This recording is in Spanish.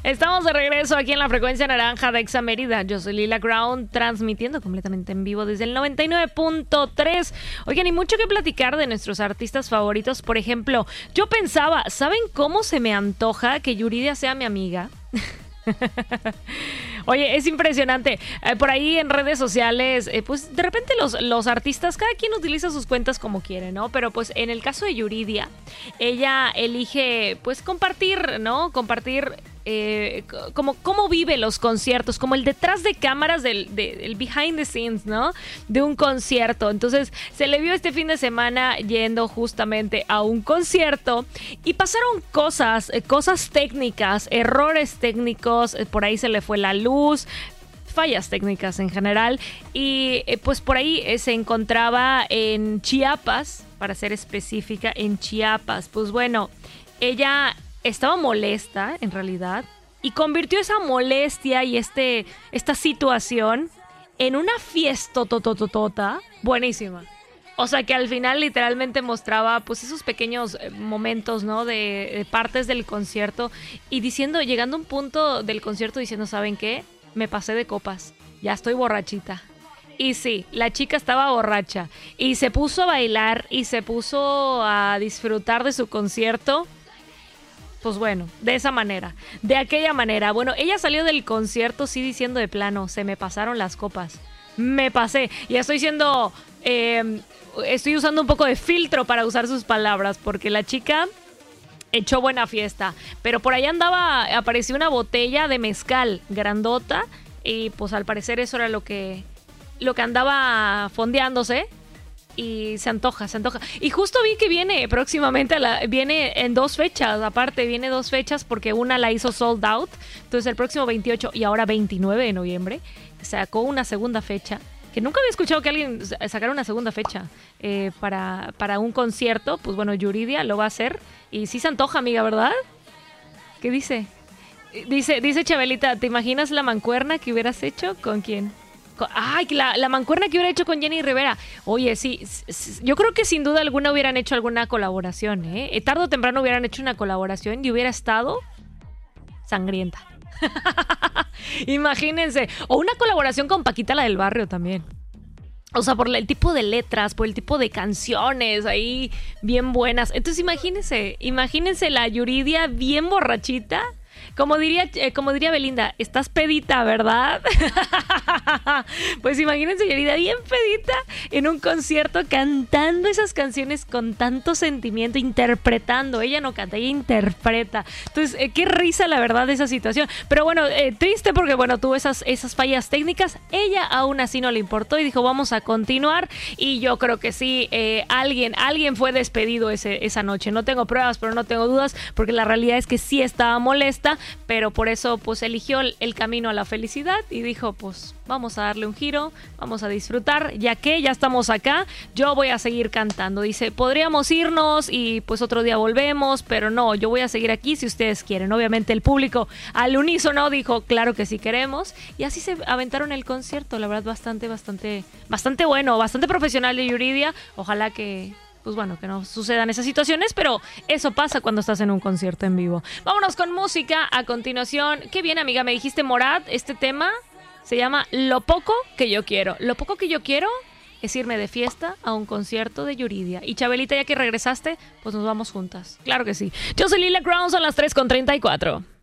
Estamos de regreso aquí en la frecuencia naranja de Exa Mérida. Yo soy Lila Crown, transmitiendo completamente en vivo desde el 99.3. Oigan, y mucho que platicar de nuestros artistas favoritos. Por ejemplo, yo pensaba, ¿saben cómo se me antoja que Yuridia sea mi amiga? Oye, es impresionante. Por ahí en redes sociales, pues de repente los artistas, cada quien utiliza sus cuentas como quiere, ¿no? Pero pues en el caso de Yuridia, ella elige pues compartir, ¿no? Compartir como cómo vive los conciertos, como el detrás de cámaras del behind the scenes, ¿no? De un concierto. Entonces se le vio este fin de semana yendo justamente a un concierto y pasaron cosas técnicas, errores técnicos, por ahí se le fue la luz, fallas técnicas en general, y pues por ahí se encontraba en Chiapas, para ser específica, en Chiapas. Pues bueno, ella estaba molesta, en realidad, y convirtió esa molestia y esta situación en una fiesta totototota buenísima. O sea, que al final literalmente mostraba pues esos pequeños momentos, ¿no? De partes del concierto, y llegando a un punto del concierto diciendo, ¿saben qué? Me pasé de copas, ya estoy borrachita. Y sí, la chica estaba borracha y se puso a bailar y se puso a disfrutar de su concierto. Pues bueno, de esa manera, de aquella manera. Bueno, ella salió del concierto sí diciendo de plano, se me pasaron las copas, me pasé. Y estoy usando un poco de filtro para usar sus palabras, porque la chica echó buena fiesta. Pero por ahí apareció una botella de mezcal grandota, y pues al parecer eso era lo que andaba fondeándose. Y se antoja. Y justo vi que viene próximamente, viene en 2 fechas, aparte, viene 2 fechas porque una la hizo sold out. Entonces el próximo 28 y ahora 29 de noviembre sacó una segunda fecha. Que nunca había escuchado que alguien sacara una segunda fecha para un concierto. Pues bueno, Yuridia lo va a hacer. Y sí se antoja, amiga, ¿verdad? ¿Qué dice? Dice Chabelita, ¿te imaginas la mancuerna que hubieras hecho? ¿Con quién? Ay, la mancuerna que hubiera hecho con Jenny Rivera. Oye, sí, yo creo que sin duda alguna hubieran hecho alguna colaboración, ¿eh? Tarde o temprano hubieran hecho una colaboración y hubiera estado sangrienta. Imagínense. O una colaboración con Paquita, la del barrio, también. O sea, por el tipo de letras, por el tipo de canciones ahí bien buenas. Entonces imagínense la Yuridia bien borrachita. Como diría Belinda, estás pedita, ¿verdad? Pues imagínense Yuridia bien pedita en un concierto cantando esas canciones con tanto sentimiento, interpretando. Ella no canta, ella interpreta. Entonces, qué risa la verdad de esa situación. Pero bueno, triste porque bueno, tuvo esas fallas técnicas. Ella aún así no le importó y dijo, vamos a continuar. Y yo creo que sí, alguien fue despedido esa noche. No tengo pruebas, pero no tengo dudas, porque la realidad es que sí estaba molesta. Pero por eso pues eligió el camino a la felicidad y dijo, pues vamos a darle un giro, vamos a disfrutar, ya que ya estamos acá, yo voy a seguir cantando. Dice, podríamos irnos y pues otro día volvemos, pero no, yo voy a seguir aquí si ustedes quieren. Obviamente el público al unísono dijo, claro que sí queremos, y así se aventaron el concierto. La verdad bastante bueno, bastante profesional de Yuridia. Ojalá que pues bueno, que no sucedan esas situaciones, pero eso pasa cuando estás en un concierto en vivo. Vámonos con música a continuación. Qué bien, amiga, me dijiste Morat, este tema se llama Lo poco que yo quiero. Lo poco que yo quiero es irme de fiesta a un concierto de Yuridia. Y Chabelita, ya que regresaste, pues nos vamos juntas. Claro que sí. Yo soy Lila Crown, son las 3:34.